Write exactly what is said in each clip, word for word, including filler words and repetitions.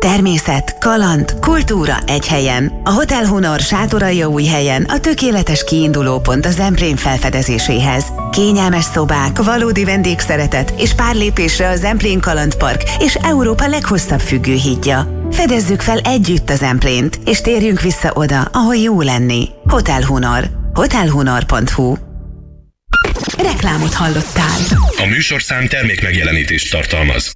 Természet, kaland, kultúra egy helyen. A Hotel Honor Sátoraljaújhelyen a tökéletes kiinduló pont a Zemplén felfedezéséhez. Kényelmes szobák, valódi vendégszeretet és pár lépésre a Zemplén Kalandpark és Európa leghosszabb függőhídja. Fedezzük fel együtt a Zemplént, és térjünk vissza oda, ahol jó lenni. Hotel Honor. hotel honor pont hu. Reklámot hallottál. A műsorszám termékmegjelenítést tartalmaz.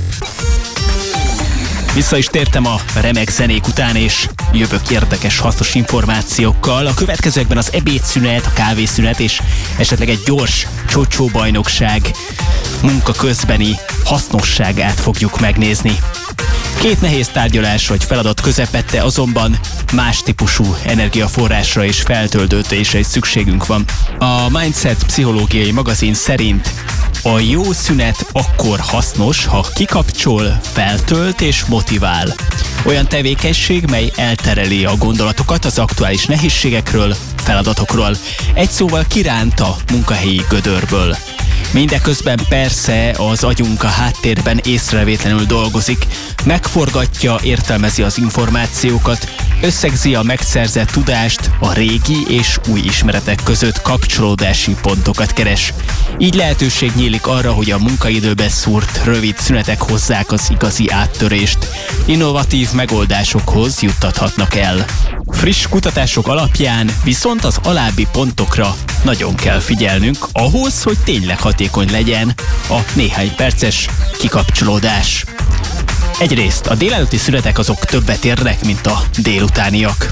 Vissza is tértem a remek zenék után, és jövök érdekes, hasznos információkkal. A következőkben az ebédszünet, a kávészünet és esetleg egy gyors csocsóbajnokság munka közbeni hasznosságát fogjuk megnézni. Két nehéz tárgyalás vagy feladat közepette azonban más típusú energiaforrásra és feltöltődésre is szükségünk van. A Mindset pszichológiai magazin szerint a jó szünet akkor hasznos, ha kikapcsol, feltölt és motivál. Olyan tevékenység, mely eltereli a gondolatokat az aktuális nehézségekről, feladatokról. Egy szóval kiránt a munkahelyi gödörből. Mindeközben persze az agyunk a háttérben észrevétlenül dolgozik, megforgatja, értelmezi az információkat, összegzi a megszerzett tudást, a régi és új ismeretek között kapcsolódási pontokat keres. Így lehetőség nyílik arra, hogy a munkaidőbe szúrt rövid szünetek hozzák az igazi áttörést. Innovatív megoldásokhoz juttathatnak el. Friss kutatások alapján viszont az alábbi pontokra nagyon kell figyelnünk ahhoz, hogy tényleg hatékony legyen a néhány perces kikapcsolódás. Egyrészt a délelőtti szünetek azok többet érnek, mint a délutániak.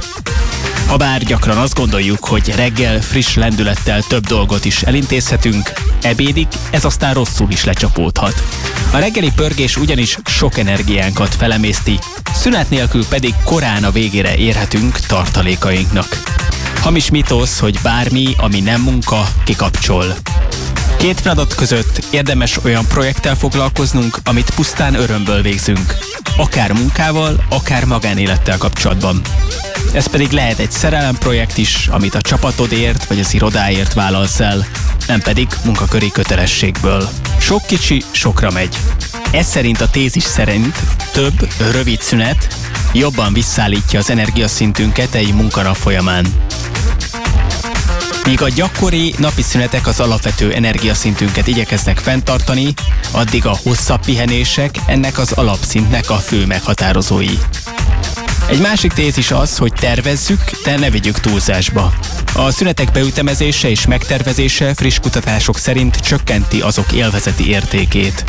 Habár gyakran azt gondoljuk, hogy reggel friss lendülettel több dolgot is elintézhetünk, ebédig ez aztán rosszul is lecsapódhat. A reggeli pörgés ugyanis sok energiánkat felemészti, szünet nélkül pedig korán a végére érhetünk tartalékainknak. Hamis mítosz, hogy bármi, ami nem munka, kikapcsol. Két feladat között érdemes olyan projekttel foglalkoznunk, amit pusztán örömből végzünk. Akár munkával, akár magánélettel kapcsolatban. Ez pedig lehet egy szerelemprojekt is, amit a csapatodért vagy az irodáért vállalsz el, nem pedig munkaköri kötelességből. Sok kicsi, sokra megy. Ez szerint a tézis szerint több rövid szünet jobban visszaállítja az energiaszintünket egy munkanap folyamán. Míg a gyakori napi szünetek az alapvető energiaszintünket igyekeznek fenntartani, addig a hosszabb pihenések ennek az alapszintnek a fő meghatározói. Egy másik tézis az, hogy tervezzük, de ne vigyük túlzásba. A szünetek beütemezése és megtervezése friss kutatások szerint csökkenti azok élvezeti értékét.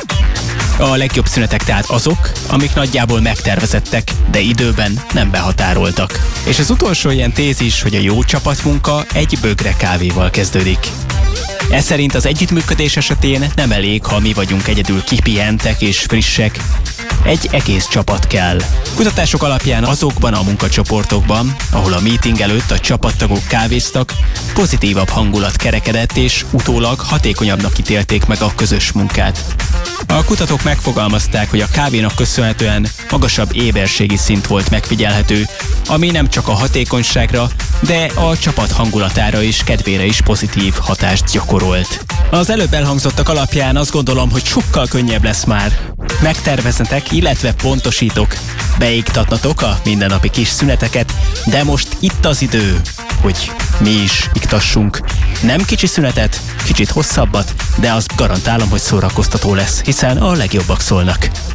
A legjobb szünetek tehát azok, amik nagyjából megtervezettek, de időben nem behatároltak. És az utolsó ilyen tézis, hogy a jó csapatmunka egy bögre kávéval kezdődik. Ez szerint az együttműködés esetén nem elég, ha mi vagyunk egyedül kipihentek és frissek. Egy egész csapat kell. Kutatások alapján azokban a munkacsoportokban, ahol a meeting előtt a csapattagok kávéztak, pozitívabb hangulat kerekedett és utólag hatékonyabbnak ítélték meg a közös munkát. A kutatók megfogalmazták, hogy a kávénak köszönhetően magasabb éberségi szint volt megfigyelhető, ami nem csak a hatékonyságra, de a csapat hangulatára és kedvére is pozitív hatást gyakorolt. Az előbb elhangzottak alapján azt gondolom, hogy sokkal könnyebb lesz már megterveznetek, illetve pontosítok, beiktatnatok a mindennapi kis szüneteket, de most itt az idő, hogy mi is iktassunk. Nem kicsi szünetet, kicsit hosszabbat, de azt garantálom, hogy szórakoztató lesz, hiszen a legjobbak szólnak.